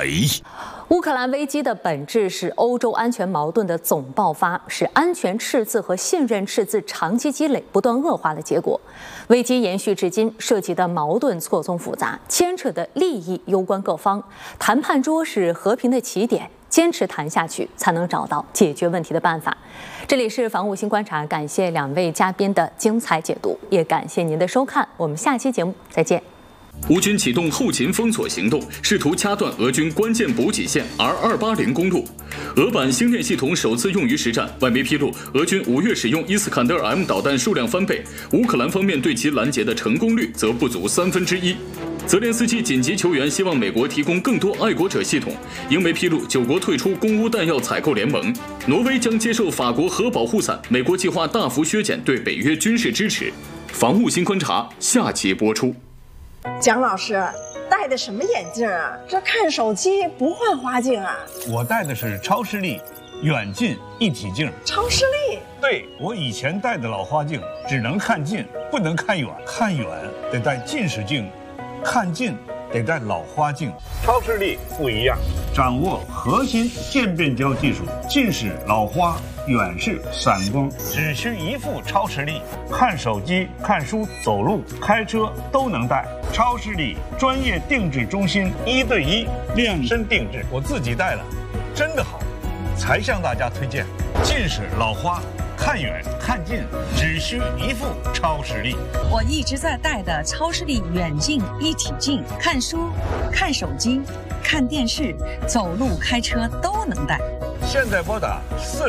乌克兰危机的本质是欧洲安全矛盾的总爆发，是安全赤字和信任赤字长期积累、不断恶化的结果。危机延续至今，涉及的矛盾错综复杂，牵扯的利益攸关各方。谈判桌是和平的起点，坚持谈下去，才能找到解决问题的办法。这里是防务新观察，感谢2位嘉宾的精彩解读，也感谢您的收看。我们下期节目再见。 乌军启动后勤封锁行动，试图掐断俄军关键补给线 R280公路。俄版星链系统首次用于实战，外媒披露，俄军5月使用伊斯坎德尔 M 导弹数量翻倍，乌克兰方面对其拦截的成功率则不足1/3。泽连斯基紧急求援，希望美国提供更多爱国者系统。英媒披露，9国退出攻乌弹药采购联盟。挪威将接受法国核保护伞，美国计划大幅削减对北约军事支持。防务新观察下期播出。 蒋老师戴的什么眼镜啊？这看手机不换花镜啊？ 我戴的是超视力远近一体镜。 超视力？ 对，我以前戴的老花镜只能看近，不能看远，看远得戴近视镜，看近得戴老花镜。超视力不一样，掌握核心渐变焦技术，近视、老花、远视、散光，只需一副超视力，看手机、看书、走路、开车都能戴。超视力专业定制中心，1对1量身定制，我自己戴了，真的好，才向大家推荐。近视、老花、看远看近，只需一副超视力。 我一直在戴的超视力远近一体镜，看书、看手机、看电视、走路、开车都能戴。 现在拨打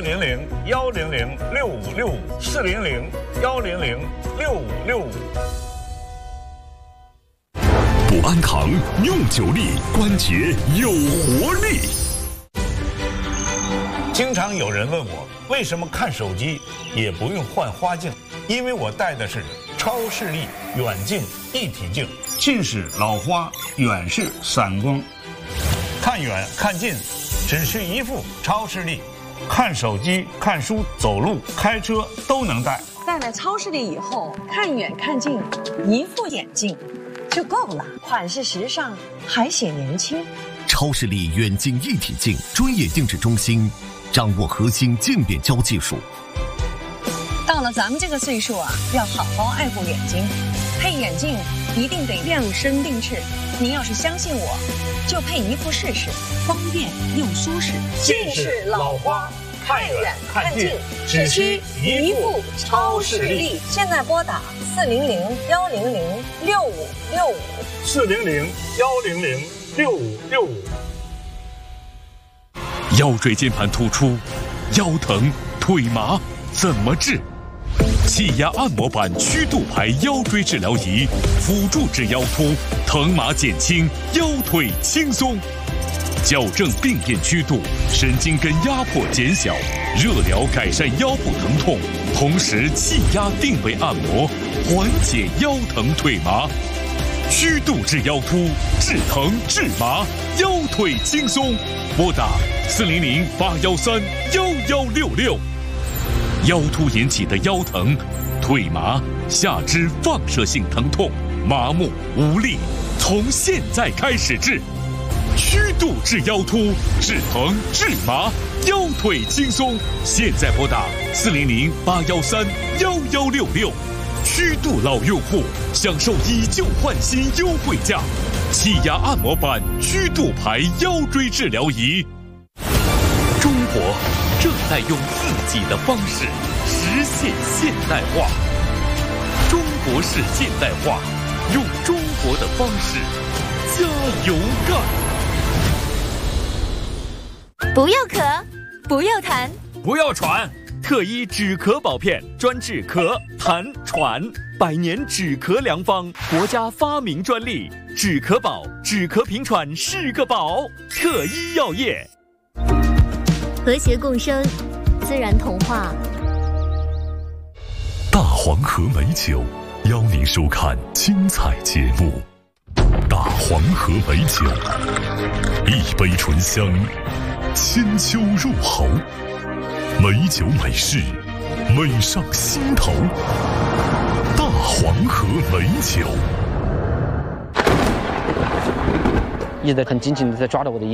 400-100-6565，400-100-6565。 不安糖用久力，关节有活力。 经常有人问我，为什么看手机也不用换花镜？因为我戴的是超视力远近一体镜，近视、老花、远视、散光，看远看近只需一副超视力，看手机、看书、走路、开车都能戴。 戴了超视力以后，看远看近，一副眼镜就够了，款式时尚，还显年轻。 超视力远近一体镜专业定制中心，掌握核心渐变焦技术。 到了咱们这个岁数啊，要好好爱护眼睛，配眼镜一定得量身定制。您要是相信我，就配一副试试，方便又舒适。 近视、老花、看远看近，只需一副超视力。 现在拨打 400-100-6565，400-100-6565。 腰椎间盘突出、腰疼、腿麻怎么治？气压按摩板曲度牌腰椎治疗仪，辅助治腰突，疼麻减轻，腰腿轻松，矫正病变曲度，神经根压迫减小，热疗改善腰部疼痛，同时气压定位按摩，缓解腰疼腿麻。曲度治腰突，治疼治麻，腰腿轻松。拨打400-813-1166。腰突引起的腰疼、腿麻、下肢放射性疼痛、麻木无力，从现在开始治。曲度治腰突，治疼治麻，腰腿轻松。现在拨打400-813-1166。曲度老用户享受以旧换新优惠价，气压按摩板曲度牌腰椎治疗仪。中国正在用自己的方式实现现代化，中国式现代化，用中国的方式加油干！ 不要咳，不要痰， 不要喘。特一止咳宝片专治咳、痰、喘，100年止咳良方，国家发明专利。止咳宝，止咳平喘是个宝。特一药业， 和谐共生，自然童话。 大黄河美酒邀您收看精彩节目。大黄河美酒，一杯醇香，千秋入喉。美酒美事，美上心头。大黄河美酒， 一直很紧紧的在抓着我的